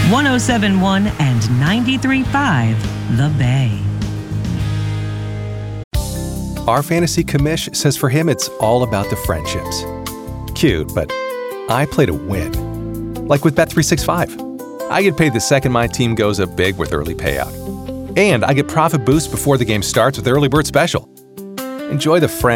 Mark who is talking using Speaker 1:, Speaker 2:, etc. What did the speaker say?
Speaker 1: 107.1 and 93.5 The Bay.
Speaker 2: Our fantasy commish says for him it's all about the friendships. Cute, but I play to win. Like with Bet365. I get paid the second my team goes up big with early payout. And I get profit boost before the game starts with Early Bird Special. Enjoy the friends